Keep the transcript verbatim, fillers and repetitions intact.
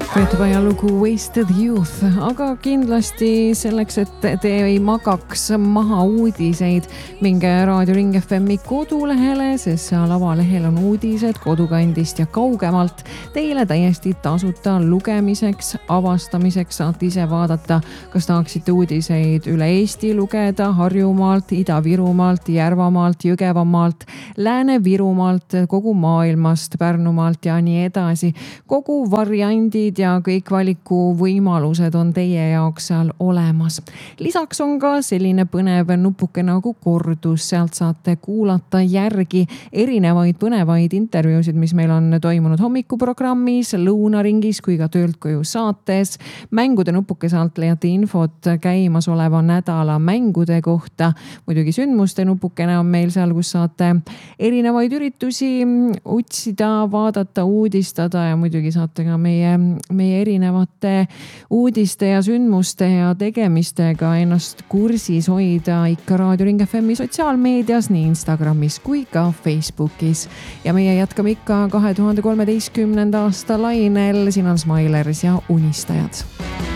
Veetupaja lugu Wasted Youth, aga kindlasti selleks, et te ei magaks maha uudiseid, minge Raadio Ring F M-i kodulehele, sest seal avalehel on uudised kodukandist ja kaugemalt. Teile täiesti tasuta lugemiseks, avastamiseks saate ise vaadata, kas tahaksite uudiseid üle Eesti lugeda, Harjumaalt, Ida-Virumaalt, Järvamaalt, Jõgevamaalt, Lääne-Virumaalt, kogu maailmast, Pärnumaalt ja nii edasi. Kogu variandid ja kõik valiku võimalused on teie jaoks seal olemas. Lisaks on ka selline põnev nupuke nagu kordus. Sealt saate kuulata järgi erinevaid põnevaid intervjuusid, mis meil on toimunud hommikuprogrammis, lõunaringis kui ka töölt koju saates. Mängude nupuke saalt leiate infot käimas oleva nädala mängude kohta. Muidugi sündmuste nupukene on meil seal, kus saate erinevaid üritusi otsida, vaadata, uudistada ja muidugi saate ka meie meie erinevate uudiste ja sündmuste ja tegemistega ennast kursis hoida ikka Raadio Ring F M-i sotsiaalmeedias, nii Instagramis kui ka Facebookis. Ja meie jätkame ikka kahe tuhande kolmeteistkümnenda aasta lainel. Siin on Smilers ja Unistajad.